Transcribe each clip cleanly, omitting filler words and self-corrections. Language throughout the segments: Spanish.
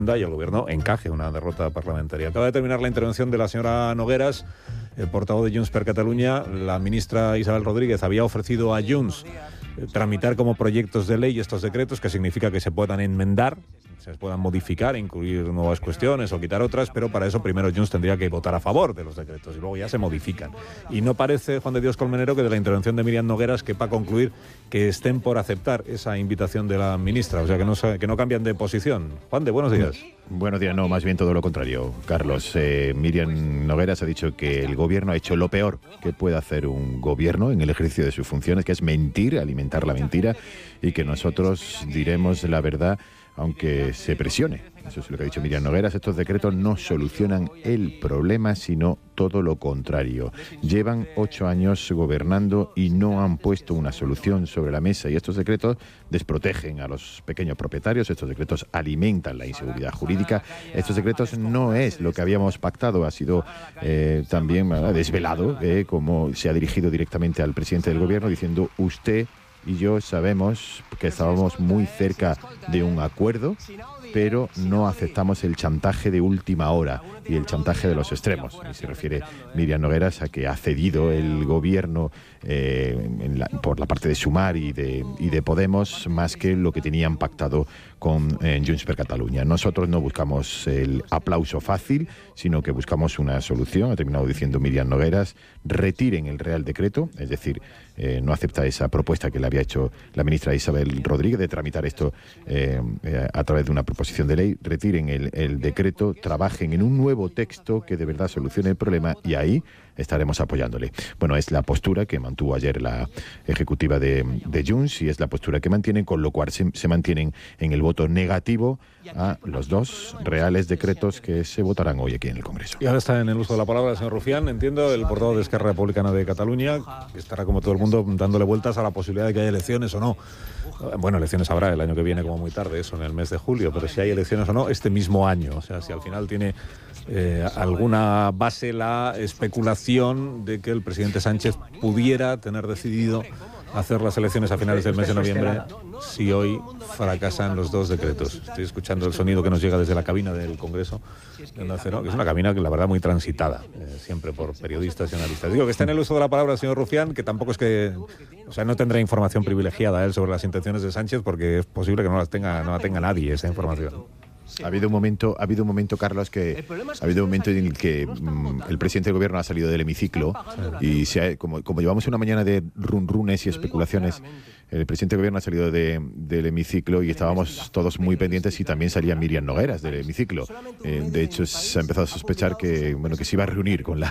y el gobierno encaje una derrota parlamentaria. Acaba de terminar la intervención de la señora Nogueras, el portavoz de Junts per Catalunya. La ministra Isabel Rodríguez había ofrecido a Junts tramitar como proyectos de ley estos decretos, que significa que se puedan enmendar, se puedan modificar, incluir nuevas cuestiones o quitar otras, pero para eso primero Junts tendría que votar a favor de los decretos y luego ya se modifican. Y no parece, Juan de Dios Colmenero, que de la intervención de Míriam Nogueras quepa concluir que estén por aceptar esa invitación de la ministra, o sea que no cambian de posición. Juan de, buenos días. Buenos días, no, más bien todo lo contrario, Carlos. Míriam Nogueras ha dicho que el gobierno ha hecho lo peor que puede hacer un gobierno en el ejercicio de sus funciones, que es mentir, alimentar la mentira, y que nosotros diremos la verdad aunque se presione. Eso es lo que ha dicho Míriam Nogueras. Estos decretos no solucionan el problema, sino todo lo contrario. Llevan 8 años gobernando y no han puesto una solución sobre la mesa, y estos decretos desprotegen a los pequeños propietarios, estos decretos alimentan la inseguridad jurídica, estos decretos no es lo que habíamos pactado. Ha sido también desvelado, como se ha dirigido directamente al presidente del gobierno diciendo: usted y yo sabemos que estábamos muy cerca de un acuerdo, pero no aceptamos el chantaje de última hora y el chantaje de los extremos. Y se refiere Míriam Nogueras a que ha cedido el gobierno por la parte de Sumar y de Podemos, más que lo que tenían pactado con Junts per Catalunya. Nosotros no buscamos el aplauso fácil, sino que buscamos una solución. Ha terminado diciendo Míriam Nogueras: retiren el Real Decreto, es decir, no acepta esa propuesta que le había hecho la ministra Isabel Rodríguez de tramitar esto a través de una proposición de ley. Retiren el decreto, trabajen en un nuevo texto que de verdad solucione el problema, y ahí estaremos apoyándole. Bueno, es la postura que mantuvo ayer la ejecutiva de Junts, y es la postura que mantienen, con lo cual se mantienen en el voto negativo a los 2 reales decretos que se votarán hoy aquí en el Congreso. Y ahora está en el uso de la palabra el señor Rufián, entiendo, el portavoz de Esquerra Republicana de Cataluña, que estará, como todo el mundo, dándole vueltas a la posibilidad de que haya elecciones o no. Bueno, elecciones habrá el año que viene, como muy tarde, eso en el mes de julio, pero si hay elecciones o no, este mismo año. O sea, si al final tiene alguna base la especulación de que el presidente Sánchez pudiera tener decidido hacer las elecciones a finales del mes de noviembre si hoy fracasan los 2 decretos. Estoy escuchando el sonido que nos llega desde la cabina del Congreso de Onda Cero, que es una cabina que la verdad muy transitada, siempre por periodistas y analistas. Digo que está en el uso de la palabra el señor Rufián, que tampoco es que, o sea, no tendrá información privilegiada él sobre las intenciones de Sánchez, porque es posible que no la tenga nadie esa información. Ha habido un momento, Carlos, ha habido un momento en el que el presidente del gobierno ha salido del hemiciclo, y como llevamos una mañana de runrunes y especulaciones, el presidente del gobierno ha salido del hemiciclo y estábamos todos muy pendientes, y también salía Míriam Nogueras del hemiciclo. De hecho, se ha empezado a sospechar que se iba a reunir con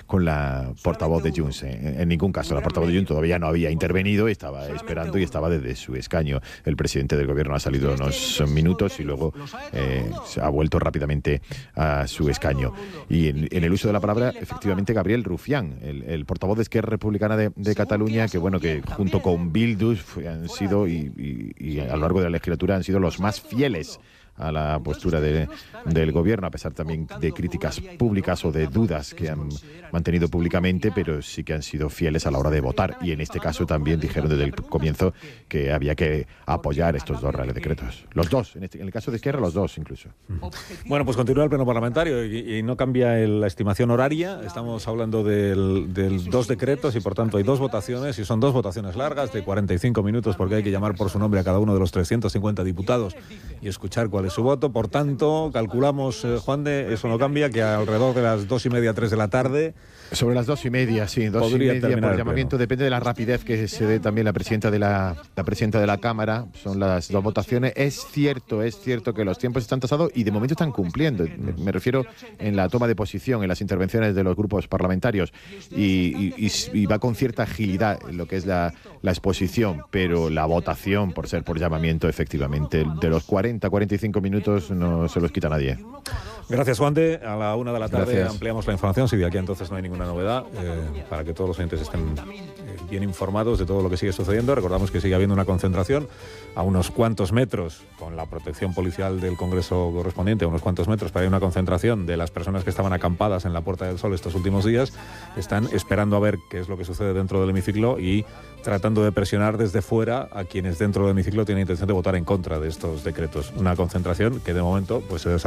la portavoz de Junts. En ningún caso, la portavoz de Junts todavía no había intervenido, estaba esperando y estaba desde su escaño. El presidente del gobierno ha salido unos minutos y luego se ha vuelto rápidamente a su escaño. Y en el uso de la palabra, efectivamente, Gabriel Rufián, el portavoz de Esquerra Republicana de Cataluña, que junto con Bildu han sido, y a lo largo de la legislatura han sido los más fieles a la postura del gobierno, a pesar también de críticas públicas o de dudas que han mantenido públicamente, pero sí que han sido fieles a la hora de votar, y en este caso también dijeron desde el comienzo que había que apoyar estos 2 reales decretos. Los 2, en el caso de Esquerra, los 2 incluso. Bueno, pues continúa el pleno parlamentario y no cambia la estimación horaria. Estamos hablando del 2 decretos y por tanto hay 2 votaciones, y son 2 votaciones largas de 45 minutos, porque hay que llamar por su nombre a cada uno de los 350 diputados y escuchar cuál es su voto. Por tanto, calculamos, Juan de, eso no cambia, que alrededor de las 2:30, 3 de la tarde... Sobre las 2:30, sí, 2:30 por llamamiento. Depende de la rapidez que se dé también la presidenta de la Cámara. Son las 2 votaciones. Es cierto que los tiempos están tasados y de momento están cumpliendo. Me refiero en la toma de posición, en las intervenciones de los grupos parlamentarios, y va con cierta agilidad en lo que es la exposición, pero la votación, por ser por llamamiento, efectivamente, de los 40-45 minutos no se los quita nadie. Gracias, Juan de. A la 1 de la tarde Gracias. Ampliamos la información, si de aquí entonces no hay ninguna novedad, para que todos los oyentes estén bien informados de todo lo que sigue sucediendo. Recordamos que sigue habiendo una concentración a unos cuantos metros, con la protección policial del Congreso correspondiente, a unos cuantos metros, para ir a una concentración de las personas que estaban acampadas en la Puerta del Sol estos últimos días. Están esperando a ver qué es lo que sucede dentro del hemiciclo y tratando de presionar desde fuera a quienes dentro del hemiciclo tienen intención de votar en contra de estos decretos. Una concentración que de momento pues se desarrolla